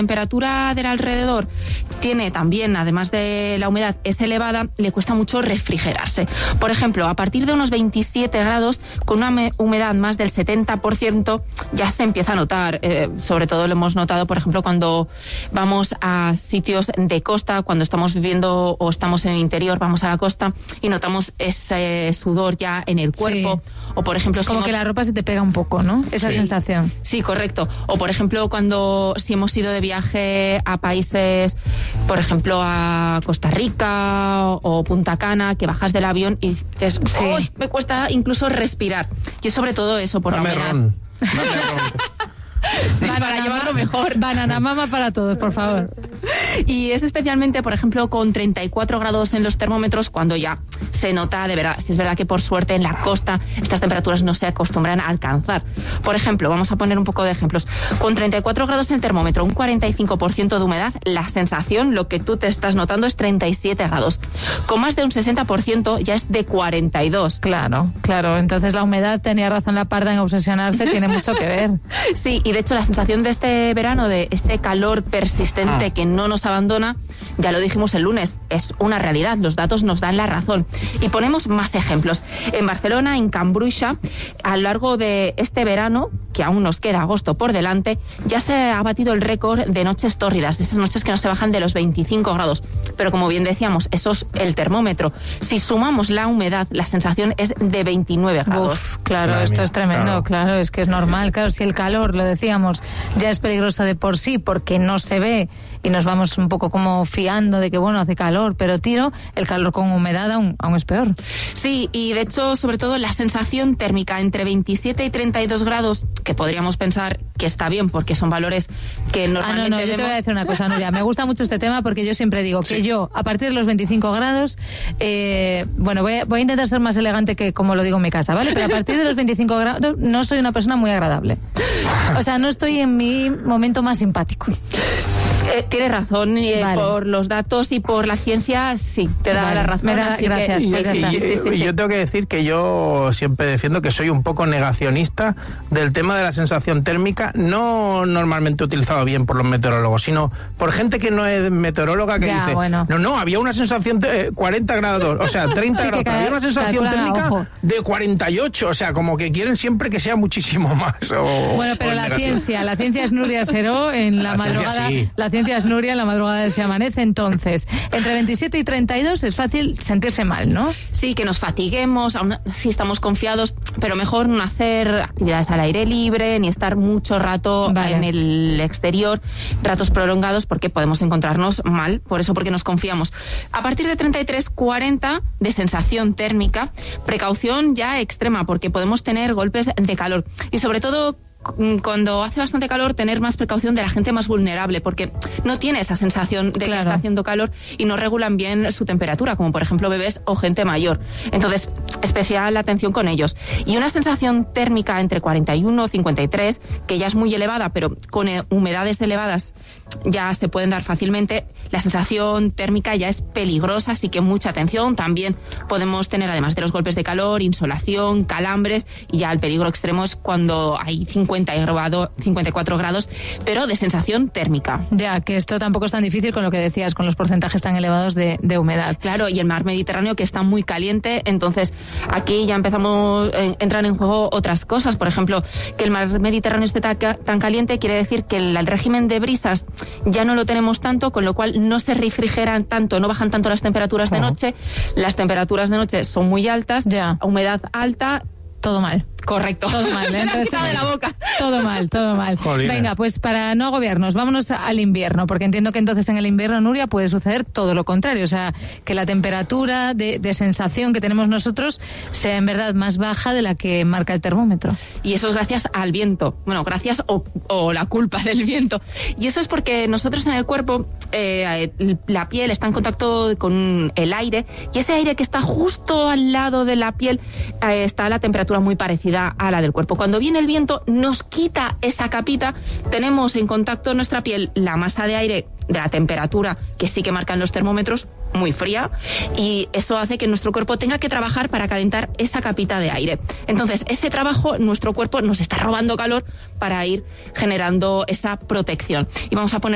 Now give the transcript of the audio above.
temperatura del alrededor tiene también, además de la humedad, es elevada, le cuesta mucho refrigerarse. Por ejemplo, a partir de unos 27 grados, con una humedad más del 70%, ya se empieza a notar. Sobre todo lo hemos notado, por ejemplo, cuando vamos a sitios de costa, cuando estamos viviendo o estamos en el interior, vamos a la costa y notamos ese sudor ya en el cuerpo. Sí. O, por ejemplo, como que la ropa se te pega un poco, ¿no? Esa sensación. Sí, correcto. O, por ejemplo, si hemos ido de viaje a países, por ejemplo, a Costa Rica o Punta Cana, que bajas del avión y dices, ¡uy! Me cuesta incluso respirar. Y es sobre todo eso, por la humedad. Sí, para llevarlo mejor. Banana mama para todos, por favor. Y es especialmente, por ejemplo, con 34 grados en los termómetros, cuando ya se nota de verdad. Si es verdad que por suerte en la costa estas temperaturas no se acostumbran a alcanzar. Por ejemplo, vamos a poner un poco de ejemplos. Con 34 grados en el termómetro, un 45% de humedad, la sensación, lo que tú te estás notando, es 37 grados. Con más de un 60% ya es de 42. Claro. Entonces la humedad, tenía razón la parda en obsesionarse, tiene mucho que ver. Sí, y de hecho la sensación de este verano, de ese calor persistente que no nos abandona, ya lo dijimos el lunes, es una realidad, los datos nos dan la razón. Y ponemos más ejemplos. En Barcelona, en Can Bruixa, a lo largo de este verano, que aún nos queda agosto por delante, ya se ha batido el récord de noches tórridas, esas noches que no se bajan de los 25 grados. Pero como bien decíamos, eso es el termómetro. Si sumamos la humedad, la sensación es de 29 grados. Claro, esto mía, es tremendo, claro, es que es normal. Claro, si el calor, lo decíamos, ya es peligroso de por sí porque no se ve y nos vamos un poco como fiando de que, bueno, hace calor, pero el calor con humedad aún es peor. Sí, y de hecho, sobre todo, la sensación térmica entre 27 y 32 grados, que podríamos pensar que está bien, porque son valores que normalmente... yo te voy a decir una cosa, Nuria, me gusta mucho este tema porque yo siempre digo que yo, a partir de los 25 grados, voy a intentar ser más elegante que como lo digo en mi casa, ¿vale? Pero a partir de los 25 grados no soy una persona muy agradable. O sea, no estoy en mi momento más simpático. Tiene razón, vale. Por los datos y por la ciencia, sí, te da la razón. Gracias. Yo tengo que decir que yo siempre defiendo que soy un poco negacionista del tema de la sensación térmica, no normalmente utilizado bien por los meteorólogos, sino por gente que no es meteoróloga, que dice, no, había una sensación 40 grados, o sea, 30 grados, había una sensación térmica de 48, o sea, como que quieren siempre que sea muchísimo más. Bueno, pero la ciencia es Nuria Seró en la madrugada, la ciencia es Nuria en la madrugada de Se Amanece. Entonces, entre 27 y 32 es fácil sentirse mal, ¿no? Sí, que nos fatiguemos, aún si estamos confiados, pero mejor no hacer actividades al aire libre, ni estar mucho rato en el exterior, ratos prolongados, porque podemos encontrarnos mal, porque nos confiamos. A partir de 33-40 de sensación térmica, precaución ya extrema, porque podemos tener golpes de calor. Y sobre todo, cuando hace bastante calor, tener más precaución de la gente más vulnerable, porque no tiene esa sensación de que está haciendo calor y no regulan bien su temperatura, como por ejemplo bebés o gente mayor. Entonces, especial atención con ellos. Y una sensación térmica entre 41 y 53, que ya es muy elevada, pero con humedades elevadas ya se pueden dar fácilmente. La sensación térmica ya es peligrosa, así que mucha atención. También podemos tener, además de los golpes de calor, insolación, calambres, y ya el peligro extremo es cuando hay 54 grados, pero de sensación térmica. Ya, que esto tampoco es tan difícil con lo que decías, con los porcentajes tan elevados de humedad. Claro, y el mar Mediterráneo, que está muy caliente, entonces aquí ya entran en juego otras cosas. Por ejemplo, que el mar Mediterráneo esté tan caliente quiere decir que el régimen de brisas ya no lo tenemos tanto, con lo cual no se refrigeran tanto, no bajan tanto las temperaturas de noche. Las temperaturas de noche son muy altas, humedad alta. Todo mal. Correcto. Todo mal, ¿eh? Entonces, de la boca. Todo mal. Jolines. Venga, pues para no agobiarnos, vámonos al invierno, porque entiendo que entonces en el invierno, Nuria, puede suceder todo lo contrario, o sea, que la temperatura de sensación que tenemos nosotros sea en verdad más baja de la que marca el termómetro. Y eso es gracias al viento. Bueno, gracias o la culpa del viento. Y eso es porque nosotros en el cuerpo, la piel está en contacto con el aire, y ese aire que está justo al lado de la piel está a la temperatura muy parecida a la del cuerpo. Cuando viene el viento, nos quita esa capita, tenemos en contacto en nuestra piel la masa de aire de la temperatura que sí que marcan los termómetros, muy fría, y eso hace que nuestro cuerpo tenga que trabajar para calentar esa capita de aire. Entonces, ese trabajo, nuestro cuerpo nos está robando calor para ir generando esa protección. Y vamos a poner